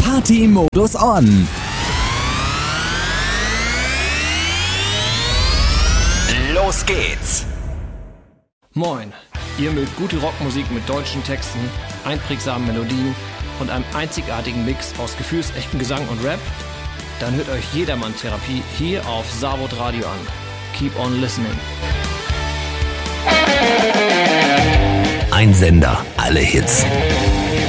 Party-Modus on. Los geht's. Moin, ihr mögt gute Rockmusik mit deutschen Texten, einprägsamen Melodien und einem einzigartigen Mix aus gefühlsechten Gesang und Rap? Dann hört euch Jedermann-Therapie hier auf Savod Radio an. Keep on listening. Ein Sender, alle Hits.